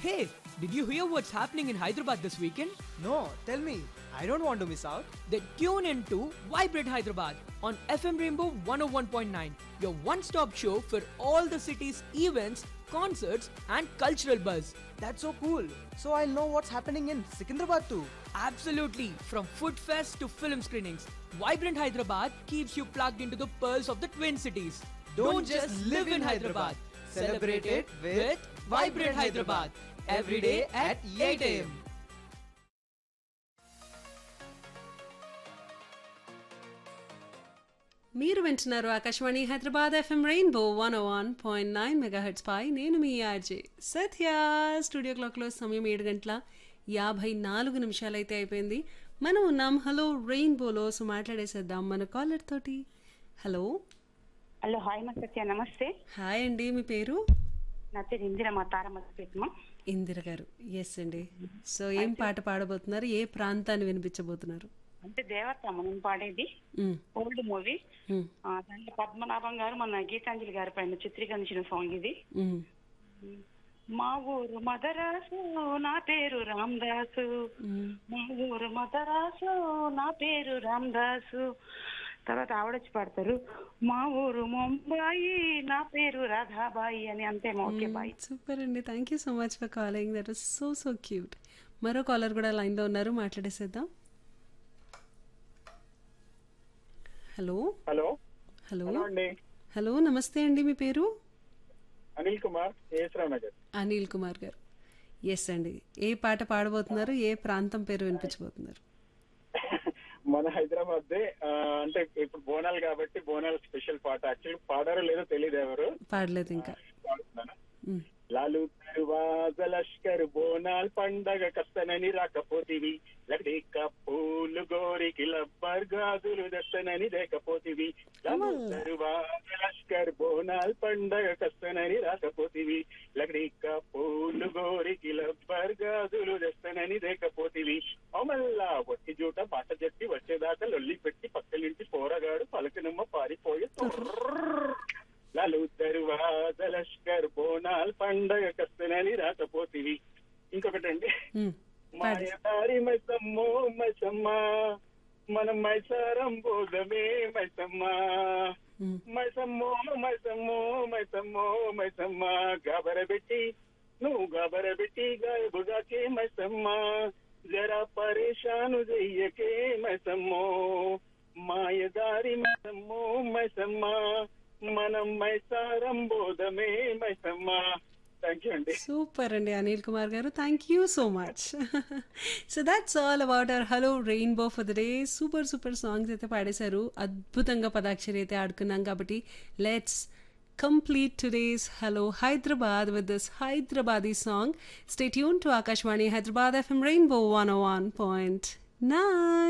Hey, did you hear what's happening in Hyderabad this weekend? No, tell me. I don't want to miss out. Then tune in to Vibrate Hyderabad on FM Rainbow 101.9, your one-stop show for all the city's events, concerts and cultural buzz. That's so cool. So I'll know what's happening in Secunderabad too. Absolutely, from food fest to film screenings, Vibrant Hyderabad keeps you plugged into the pearls of the Twin Cities. Don't just live in Hyderabad. Celebrate it with Vibrant Hyderabad. Every day at 8 a.m. మీరు వింటున్నారు Akashvani Hyderabad FM rainbow 101.9 megahertz పై నేను మీ RJ సత్య. Studio క్లాక్లో సమయం 7:54 అయితే అయిపోయింది. మనం ఉన్నాం hello రెయిన్బోలో. So మాట్లాడేసేద్దాం మన కాలర్ తోటి. హలో హలో, హాయ్ మా సత్య, నమస్తే. హాయ్ అండి, మీ పేరు? నా పేరు ఇందిర, మా తారమా. ఇందిర గారు. ఎస్ అండి. సో ఏం పాట పాడబోతున్నారు? ఏ ప్రాంతాన్ని వినిపించబోతున్నారు? అంటే దేవత మనం పాడేది ఓల్డ్ మూవీ. దాంట్లో పద్మనాభం గారు మన గీతాంజలి గారి పైన చిత్రీకరించిన సాంగ్ ఇది. మా ఊరు మదరాసు, నా పేరు రామదాసు. మా ఊరు మదరాసు, నా పేరు రామదాసు. తర్వాత ఆవిడొచ్చి పాడతారు, మా ఊరు ముంబాయి, నా పేరు రాధాబాయి అని. అంతే, ఓకే బాయ్. సూపర్ అండి, thank you so much for calling. That was so so cute. మరో కాలర్ కూడా లైన్లో ఉన్నారు, మాట్లాడేసేద్దాం. హలో హలో హలో అండి. హలో, నమస్తే అండి, మీ పేరు? అనిల్ కుమార్, ఏఎస్రావు నగర్. అనిల్ కుమార్ గారు. ఎస్ అండి, ఏ పాట పాడబోతున్నారు? ఏ ప్రాంతం పేరు వినిపించబోతున్నారు? మన హైదరాబాద్ అంటే ఇప్పుడు బోనాలు కాబట్టి బోనాలు స్పెషల్ పాట. యాక్చువల్లీ పాడారో లేదో తెలియదు, ఎవరు పాడలేదు ఇంకా. పాడుతున్నాను. లాలు తరువాత లష్కర్ బోనాల్ పండగ కస్తనని రాకపోతివి, లడేక పూలు గోరికి లబ్బర్ గాజులు దస్తనని దేకపోతివి. లాలు తరువాత లష్కర్ బోనాల్ పండగ కస్తనని రాకపోతివి, లడేక పూలు గోరికి లబ్బర్ గాజులు దస్తనని దేకపోతివి. మళ్ళా ఒట్టి జూట బాట చెప్పి వచ్చేదాకా లొల్లి పెట్టి పక్కలింటి పోరగాడు పలకనమ్మ పారిపోయి లాలు తరువాత లష్కర్ బోనాల్ పండగ కస్తనని రాకపోతివి. ఇంకొకటండి, మాయదారి మైసమ్మో మైసమ్మ, మనం మైసారం బోధమే మైసమ్మ. మైసమ్మో మైసమ్మో మైసమ్మో మైసమ్మ, గాబరబెట్టి నువ్వు గాబరబెట్టి గాయబుగాకే మైసమ్మ, జరా పరేషాను చెయ్యకే మైసమ్మో. మాయదారి మైసమ్మో మైసమ్మ, మనం మైసారం బోధమే మైసమ్మ. థ్యాంక్ యూ అండి. సూపర్ అండి అనిల్ కుమార్ గారు, thank you so much. So that's all about our hello rainbow for the day. Super super songs అయితే పాడేశారు, అద్భుతంగా పదాక్షరి అయితే ఆడుకున్నాం. కాబట్టి let's complete today's Hello Hyderabad with this Hyderabadi song. Stay tuned to Akashvani Hyderabad FM Rainbow 101.9.